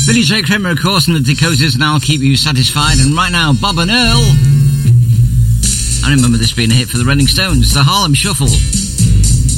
Billy J. Kramer, of course, and the Dakotas, and I'll keep you satisfied. And right now, Bob and Earl. I remember this being a hit for the Rolling Stones, the Harlem Shuffle.